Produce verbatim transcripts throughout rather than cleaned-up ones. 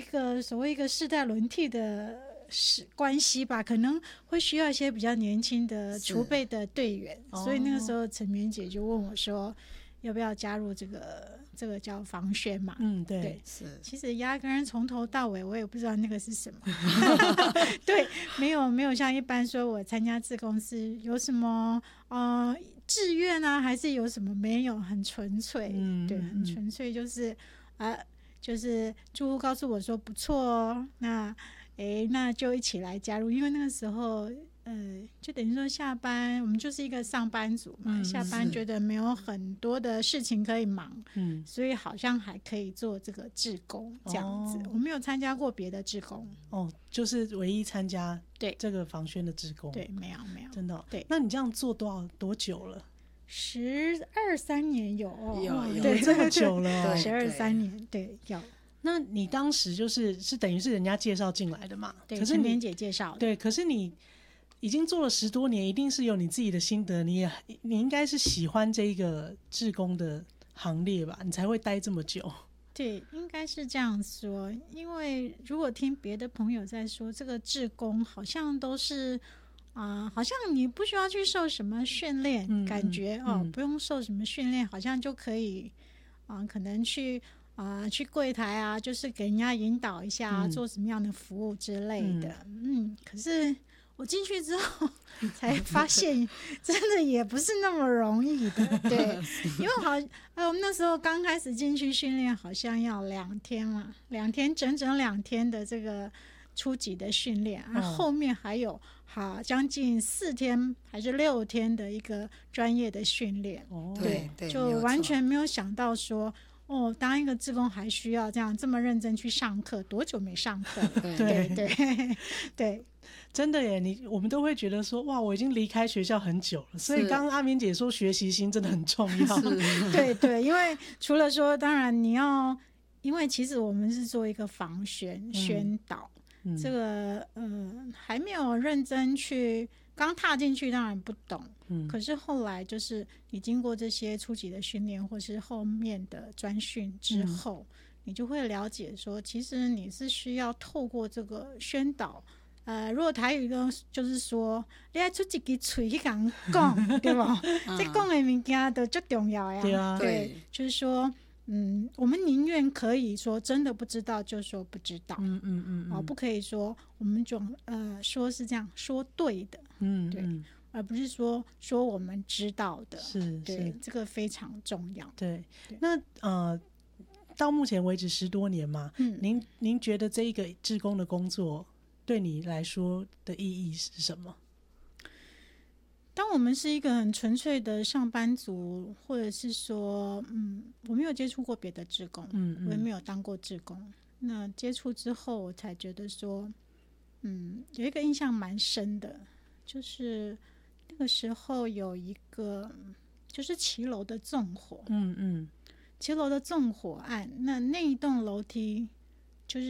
一个所谓一个世代轮替的是关系吧，可能会需要一些比较年轻的储备的队员，所以那个时候陈棉姐就问我说要不要加入这个这个叫防宣嘛。 嗯，对， 对， 是。 其实压根儿从头到尾我也不知道那个是什么。对，没有没有像一般说我参加志工是有什么呃志愿啊，还是有什么，没有，很纯粹。嗯，对，很纯粹，就是啊、呃，就是住户告诉我说不错哦，那诶那就一起来加入，因为那个时候呃，就等于说下班，我们就是一个上班族嘛，嗯、下班觉得没有很多的事情可以忙，嗯，所以好像还可以做这个志工这样子。哦、我没有参加过别的志工， 哦，就是唯一参加对这个防宣的志工， 对，没有没有， 真的、哦， 对。 那你这样做多少多久了？ 十二三年有，哦、 有有这么久了、哦， 十二三年，对，有。 那你当时就是是等于是人家介绍进来的嘛？ 对， 可是陈棉姐介绍的。 对，可是你已经做了十多年，一定是有你自己的心得，你也你应该是喜欢这个志工的行列吧，你才会待这么久。 对，应该是这样说。因为如果听别的朋友在说，这个志工好像都是啊、呃，好像你不需要去受什么训练，嗯、感觉、嗯、哦、嗯，不用受什么训练，好像就可以啊、呃，可能去。啊、呃，去柜台啊，就是给人家引导一下、啊嗯，做什么样的服务之类的。嗯，嗯可是我进去之后才发现，真的也不是那么容易的。对，因为好，呃，我们那时候刚开始进去训练，好像要两天嘛，两天整整两天的这个初级的训练，而、哦、后面还有好将近四天还是六天的一个专业的训练。哦，对，对就完全没有想到说。哦，当一个志工还需要这样这么认真去上课，多久没上课了？对对对对， 真的耶！你我们都会觉得说，哇，我已经离开学校很久了。所以刚刚阿棉姐说，学习心真的很重要。 对对，因为除了说，当然你要，因为其实我们是做一个防宣、嗯、宣导，嗯、这个呃还没有认真去。刚踏进去当然不懂、嗯，可是后来就是你经过这些初级的训练，或是后面的专训之后、嗯，你就会了解说，其实你是需要透过这个宣导。呃，如果台语呢，就是说，你要出一支嘴去讲讲，对吧？这讲的物件都最重要呀。对啊，对，就是说。嗯，我们宁愿可以说真的不知道就说不知道，嗯嗯嗯，哦，不可以说我们总呃说是这样说对的，嗯，对，嗯、而不是说说我们知道的， 是， 对，这个非常重要。 对，对那呃，到目前为止十多年嘛，嗯，您您觉得这一个志工的工作对你来说的意义是什么？ 当我们是一个很纯粹的上班族，或者是说，嗯，我没有接触过别的志工，嗯嗯，我也没有当过志工。那接触之后，我才觉得说，嗯，有一个印象蛮深的，就是那个时候有一个，就是骑楼的纵火，嗯嗯，骑楼的纵火案，那那一栋楼梯就是。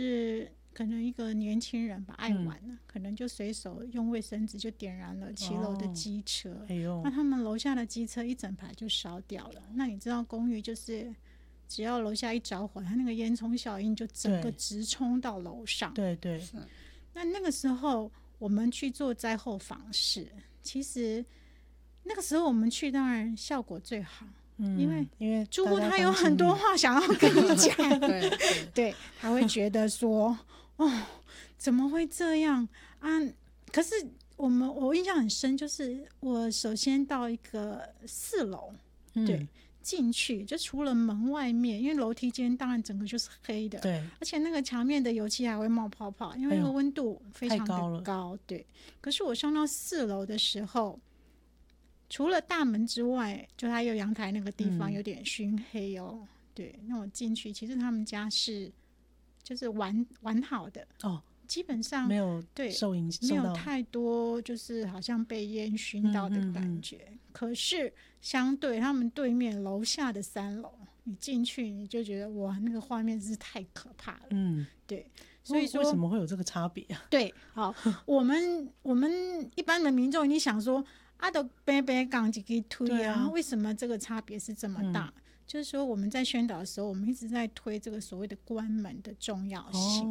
可能一个年轻人吧，爱玩了、嗯，可能就随手用卫生纸就点燃了骑楼的机车、哦哎呦，那他们楼下的机车一整排就烧掉了。那你知道公寓就是只要楼下一着火，它那个烟囱效应就整个直冲到楼上。 对对。 那那个时候我们去做灾后访视，其实那个时候我们去当然效果最好。嗯、因为因为住户他有很多话想要跟你讲，对, 对, 对，他会觉得说，哦，怎么会这样啊？可是我们我印象很深，就是我首先到一个四楼，嗯、对，进去就除了门外面，因为楼梯间当然整个就是黑的， 对， 而且那个墙面的油漆还会冒泡泡，因为那个温度非常的高， 哎、高对。可是我上到四楼的时候。除了大门之外，就它有阳台那个地方有点熏黑哦。嗯、对，那我进去，其实他们家是就是完完好的哦，基本上没有对受影响， 没有太多就是好像被烟熏到的感觉。嗯嗯嗯、可是相对他们对面楼下的三楼，你进去你就觉得哇，那个画面真是太可怕了。嗯，对。所以说为什么会有这个差别啊？ 对，好，我们我们一般的民众，你想说。啊，都白白讲一个推啊，为什么这个差别是这么大？嗯、就是说我们在宣导的时候，我们一直在推这个所谓的关门的重要性。哦